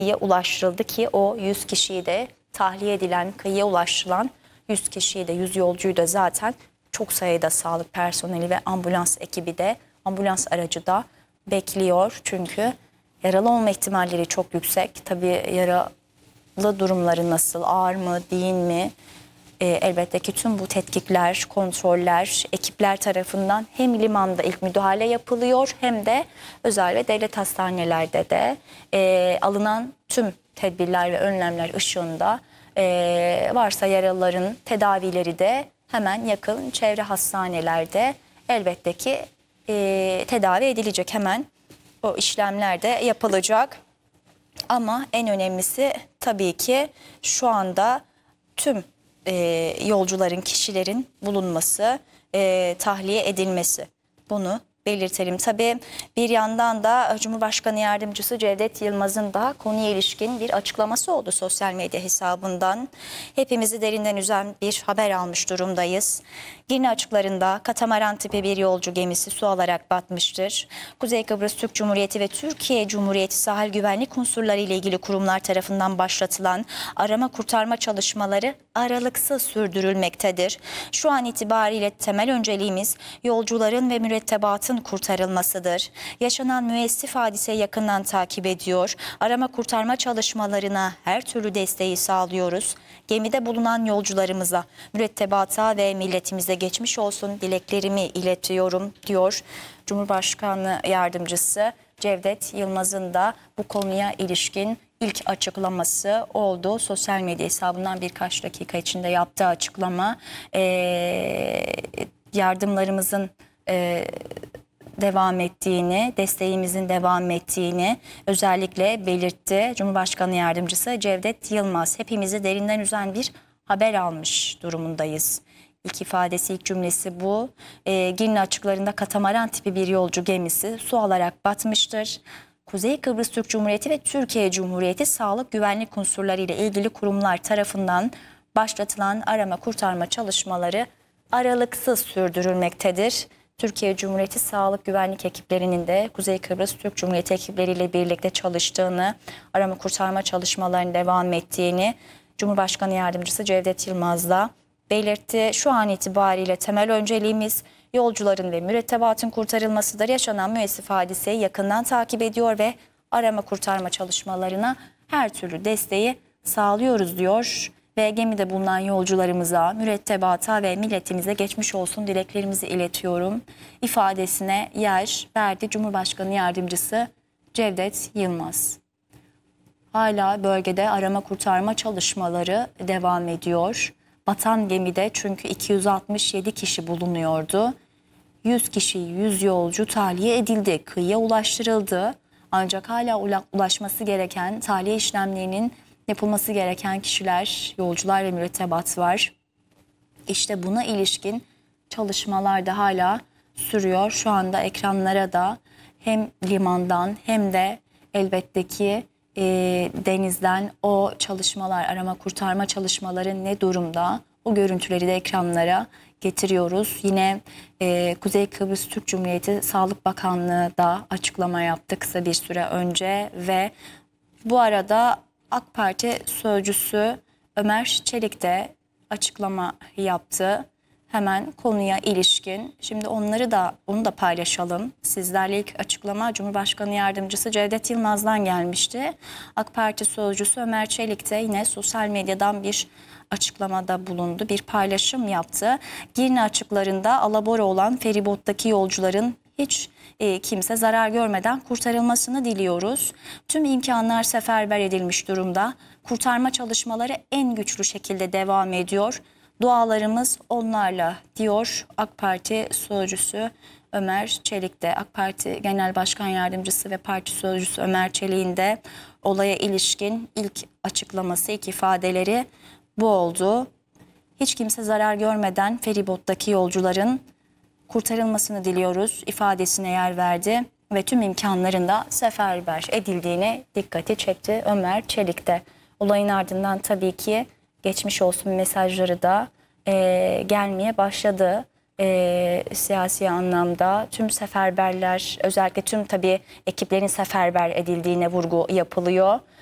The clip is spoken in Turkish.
ulaştırıldı ki o 100 kişiyi de tahliye edilen, kıyıya ulaştırılan 100 kişiyi de 100 yolcuyu da zaten çok sayıda sağlık personeli ve ambulans ekibi de ambulans aracı da bekliyor. Çünkü yaralı olma ihtimalleri çok yüksek. Tabii yaralı durumları nasıl, ağır mı, değil mi? Elbette ki tüm bu tetkikler, kontroller, ekipler tarafından hem limanda ilk müdahale yapılıyor hem de özel ve devlet hastanelerde de alınan tüm tedbirler ve önlemler ışığında varsa yaralıların tedavileri de hemen yakın çevre hastanelerde elbette ki tedavi edilecek, hemen o işlemler de yapılacak. Ama en önemlisi tabii ki şu anda tüm yolcuların, kişilerin bulunması, tahliye edilmesi. Bunu belirtelim. Tabii bir yandan da Cumhurbaşkanı Yardımcısı Cevdet Yılmaz'ın da konuya ilişkin bir açıklaması oldu sosyal medya hesabından. Hepimizi derinden üzen bir haber almış durumdayız. Girne açıklarında katamaran tipi bir yolcu gemisi su alarak batmıştır. Kuzey Kıbrıs Türk Cumhuriyeti ve Türkiye Cumhuriyeti sahil güvenlik unsurları ile ilgili kurumlar tarafından başlatılan arama kurtarma çalışmaları aralıksız sürdürülmektedir. Şu an itibariyle temel önceliğimiz yolcuların ve mürettebatın kurtarılmasıdır. Yaşanan müessif hadiseyi yakından takip ediyor. Arama kurtarma çalışmalarına her türlü desteği sağlıyoruz. Gemide bulunan yolcularımıza, mürettebata ve milletimize geçmiş olsun dileklerimi iletiyorum diyor Cumhurbaşkanı Yardımcısı Cevdet Yılmaz'ın da bu konuya ilişkin ilk açıklaması oldu. Sosyal medya hesabından birkaç dakika içinde yaptığı açıklama yardımlarımızın devam ettiğini, desteğimizin devam ettiğini özellikle belirtti. Cumhurbaşkanı Yardımcısı Cevdet Yılmaz, hepimizi derinden üzen bir haber almış durumundayız. İlk ifadesi, ilk cümlesi bu. Girne açıklarında katamaran tipi bir yolcu gemisi su alarak batmıştır. Kuzey Kıbrıs Türk Cumhuriyeti ve Türkiye Cumhuriyeti sağlık güvenlik unsurları ile ilgili kurumlar tarafından başlatılan arama kurtarma çalışmaları aralıksız sürdürülmektedir. Türkiye Cumhuriyeti sağlık güvenlik ekiplerinin de Kuzey Kıbrıs Türk Cumhuriyeti ekipleriyle birlikte çalıştığını, arama kurtarma çalışmalarının devam ettiğini Cumhurbaşkanı Yardımcısı Cevdet Yılmaz da belirtti. Şu an itibariyle temel önceliğimiz yolcuların ve mürettebatın kurtarılmasıdır. Yaşanan müessif hadiseyi yakından takip ediyor ve arama kurtarma çalışmalarına her türlü desteği sağlıyoruz diyor. Ve gemide bulunan yolcularımıza, mürettebata ve milletimize geçmiş olsun dileklerimizi iletiyorum ifadesine yer verdi Cumhurbaşkanı Yardımcısı Cevdet Yılmaz. Hala bölgede arama kurtarma çalışmaları devam ediyor. Batan gemide çünkü 267 kişi bulunuyordu. 100 kişi, 100 yolcu tahliye edildi, kıyıya ulaştırıldı. Ancak hala ulaşması gereken, tahliye işlemlerinin yapılması gereken kişiler, yolcular ve mürettebat var. İşte buna ilişkin çalışmalar da hala sürüyor. Şu anda ekranlara da hem limandan hem de elbette ki denizden o çalışmalar, arama kurtarma çalışmaları ne durumda? O görüntüleri de ekranlara getiriyoruz. Yine Kuzey Kıbrıs Türk Cumhuriyeti Sağlık Bakanlığı da açıklama yaptı kısa bir süre önce ve bu arada AK Parti sözcüsü Ömer Çelik de açıklama yaptı. Hemen konuya ilişkin. Şimdi onu da paylaşalım. Sizlerle ilk açıklama Cumhurbaşkanı Yardımcısı Cevdet Yılmaz'dan gelmişti. AK Parti sözcüsü Ömer Çelik de yine sosyal medyadan bir açıklamada bulundu. Bir paylaşım yaptı. Girne açıklarında alabora olan feribottaki yolcuların hiç kimse zarar görmeden kurtarılmasını diliyoruz. Tüm imkanlar seferber edilmiş durumda. Kurtarma çalışmaları en güçlü şekilde devam ediyor. Dualarımız onlarla diyor AK Parti sözcüsü Ömer Çelik de. AK Parti Genel Başkan Yardımcısı ve Parti Sözcüsü Ömer Çelik'in de olaya ilişkin ilk açıklaması, ilk ifadeleri bu oldu. Hiç kimse zarar görmeden feribottaki yolcuların kurtarılmasını diliyoruz ifadesine yer verdi ve tüm imkanlarında seferber edildiğine dikkati çekti Ömer Çelik de. Olayın ardından tabii ki geçmiş olsun mesajları da gelmeye başladı. Siyasi anlamda tüm seferberler, özellikle tüm tabii ekiplerin seferber edildiğine vurgu yapılıyor.